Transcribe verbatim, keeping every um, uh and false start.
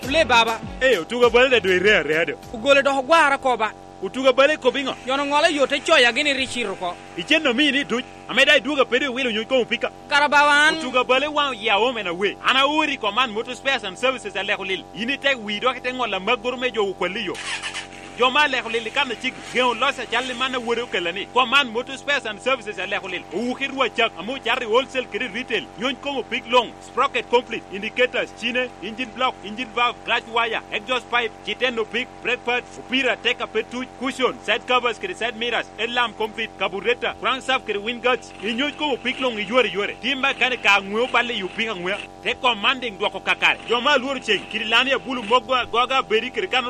le baba e utuga bale da do re re do ugole do gwara ko ba utuga bale ko bingo yono ngole yote choya gini richiro ko icheno mini du ameda duga pede wilo nyu ko pika karabawan utuga bale wa ya o mena we ana uri command motor spares and services ale khulil yini te wi do ke ngola magurme jo ko liyo yo ma le khulil kan chik gen losa jalli man wore kelani command motor spares and services ale khulil u khirwa chak amu jarri wholesale credit retail nyon ko big long sprocket complete indicators chine engine block engine valve clutch wire exhaust pipe chiteno big brake pad upira take a petu cushion side covers kri side mirrors alarm complete carburetor crankshaft kri wind guards nyon ko big long yore yore timba kan ka ngwe balle yu pinga ngwe te commanding do ko kakare yo ma luru che kri lani bulu mogwa goga beri kri kan